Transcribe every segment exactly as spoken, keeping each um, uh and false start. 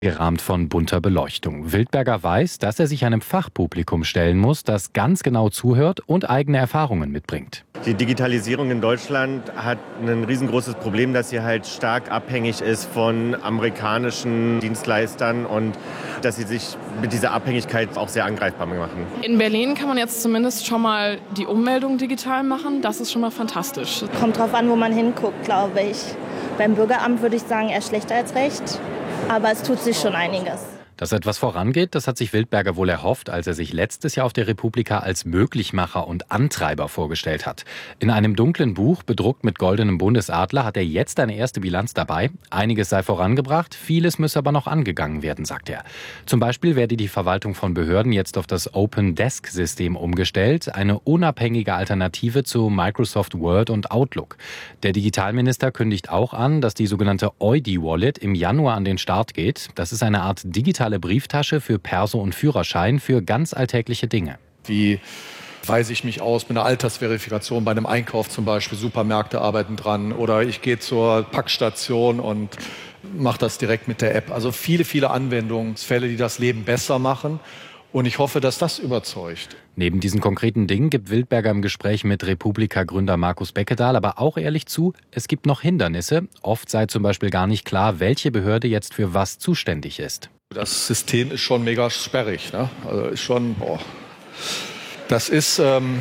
gerahmt von bunter Beleuchtung. Wildberger weiß, dass er sich einem Fachpublikum stellen muss, das ganz genau zuhört und eigene Erfahrungen mitbringt. Die Digitalisierung in Deutschland hat ein riesengroßes Problem, dass sie halt stark abhängig ist von amerikanischen Dienstleistern und dass sie sich mit dieser Abhängigkeit auch sehr angreifbar machen. In Berlin kann man jetzt zumindest schon mal die Ummeldung digital machen. Das ist schon mal fantastisch. Kommt drauf an, wo man hinguckt, glaube ich. Beim Bürgeramt würde ich sagen, eher schlechter als recht. Aber es tut sich schon einiges. Dass etwas vorangeht, das hat sich Wildberger wohl erhofft, als er sich letztes Jahr auf der Republika als Möglichmacher und Antreiber vorgestellt hat. In einem dunklen Buch, bedruckt mit goldenem Bundesadler, hat er jetzt eine erste Bilanz dabei. Einiges sei vorangebracht, vieles müsse aber noch angegangen werden, sagt er. Zum Beispiel werde die Verwaltung von Behörden jetzt auf das Open Desk-System umgestellt, eine unabhängige Alternative zu Microsoft Word und Outlook. Der Digitalminister kündigt auch an, dass die sogenannte Eudi-Wallet im Januar an den Start geht. Das ist eine Art digitale Brieftasche für Perso und Führerschein für ganz alltägliche Dinge. Wie weise ich mich aus mit einer Altersverifikation bei einem Einkauf zum Beispiel? Supermärkte arbeiten dran. Oder ich gehe zur Packstation und mache das direkt mit der App. Also viele, viele Anwendungsfälle, die das Leben besser machen. Und ich hoffe, dass das überzeugt. Neben diesen konkreten Dingen gibt Wildberger im Gespräch mit Republika-Gründer Markus Beckedahl aber auch ehrlich zu, es gibt noch Hindernisse. Oft sei zum Beispiel gar nicht klar, welche Behörde jetzt für was zuständig ist. Das System ist schon mega sperrig, ne? Also ist schon, boah. Das ist, ähm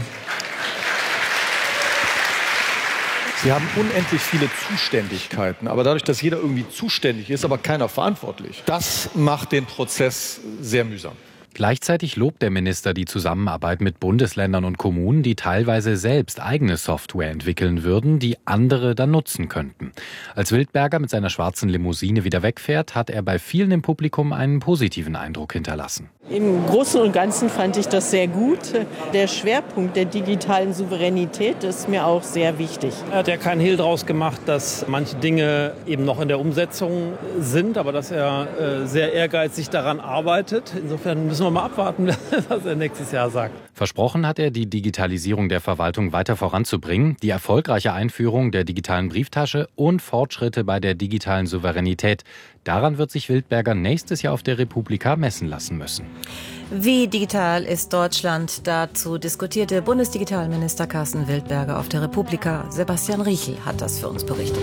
Sie haben unendlich viele Zuständigkeiten, aber dadurch, dass jeder irgendwie zuständig ist, aber keiner verantwortlich, das macht den Prozess sehr mühsam. Gleichzeitig lobt der Minister die Zusammenarbeit mit Bundesländern und Kommunen, die teilweise selbst eigene Software entwickeln würden, die andere dann nutzen könnten. Als Wildberger mit seiner schwarzen Limousine wieder wegfährt, hat er bei vielen im Publikum einen positiven Eindruck hinterlassen. Im Großen und Ganzen fand ich das sehr gut. Der Schwerpunkt der digitalen Souveränität ist mir auch sehr wichtig. Er hat ja keinen Hehl draus gemacht, dass manche Dinge eben noch in der Umsetzung sind, aber dass er äh, sehr ehrgeizig daran arbeitet. Insofern müssen wir mal abwarten, was er nächstes Jahr sagt. Versprochen hat er, die Digitalisierung der Verwaltung weiter voranzubringen, die erfolgreiche Einführung der digitalen Brieftasche und Fortschritte bei der digitalen Souveränität. Daran wird sich Wildberger nächstes Jahr auf der Republika messen lassen müssen. Wie digital ist Deutschland? Dazu diskutierte Bundesdigitalminister Carsten Wildberger auf der Republika. Sebastian Riechel hat das für uns berichtet.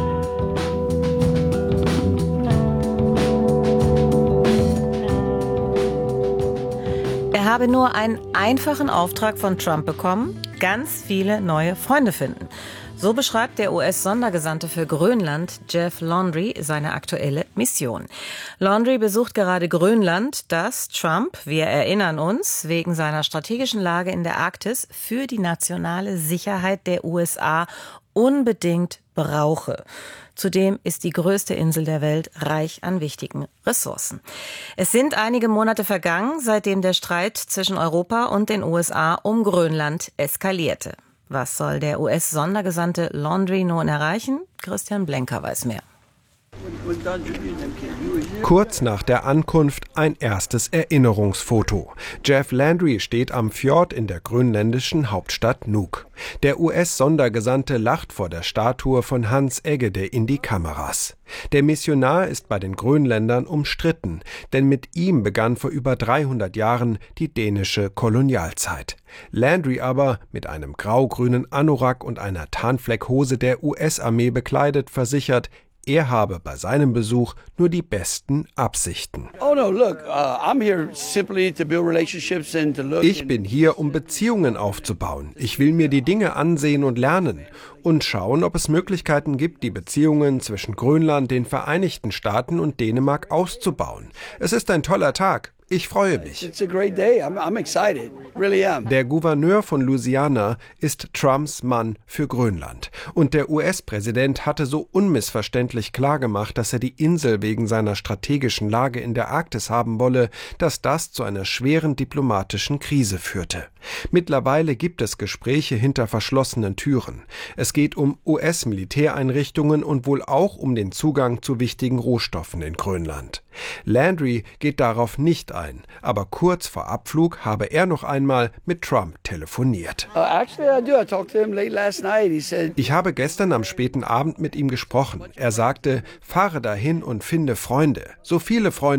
Er habe nur einen einfachen Auftrag von Trump bekommen: ganz viele neue Freunde finden. So beschreibt der U S-Sondergesandte für Grönland, Jeff Laundrie, seine aktuelle Mission. Laundrie besucht gerade Grönland, das Trump, wir erinnern uns, wegen seiner strategischen Lage in der Arktis für die nationale Sicherheit der U S A unbedingt brauche. Zudem ist die größte Insel der Welt reich an wichtigen Ressourcen. Es sind einige Monate vergangen, seitdem der Streit zwischen Europa und den U S A um Grönland eskalierte. Was soll der U S-Sondergesandte Laundrie nun erreichen? Christian Blenker weiß mehr. Kurz nach der Ankunft ein erstes Erinnerungsfoto. Jeff Laundrie steht am Fjord in der grönländischen Hauptstadt Nuuk. Der U S-Sondergesandte lacht vor der Statue von Hans Eggede in die Kameras. Der Missionar ist bei den Grönländern umstritten, denn mit ihm begann vor über dreihundert Jahren die dänische Kolonialzeit. Laundrie aber, mit einem grau-grünen Anorak und einer Tarnfleckhose der U S-Armee bekleidet, versichert, er habe bei seinem Besuch nur die besten Absichten. Ich bin hier, um Beziehungen aufzubauen. Ich will mir die Dinge ansehen und lernen und schauen, ob es Möglichkeiten gibt, die Beziehungen zwischen Grönland, den Vereinigten Staaten und Dänemark auszubauen. Es ist ein toller Tag. Ich freue mich. Der Gouverneur von Louisiana ist Trumps Mann für Grönland. Und der U S-Präsident hatte so unmissverständlich klargemacht, dass er die Insel wegen seiner strategischen Lage in der Arktis haben wolle, dass das zu einer schweren diplomatischen Krise führte. Mittlerweile gibt es Gespräche hinter verschlossenen Türen. Es geht um U S-Militäreinrichtungen und wohl auch um den Zugang zu wichtigen Rohstoffen in Grönland. Laundrie geht darauf nicht ein. Aber kurz vor Abflug habe er noch einmal mit Trump telefoniert. Ich habe gestern am späten Abend mit ihm gesprochen. Er sagte, fahre dahin und finde Freunde. So viele Freunde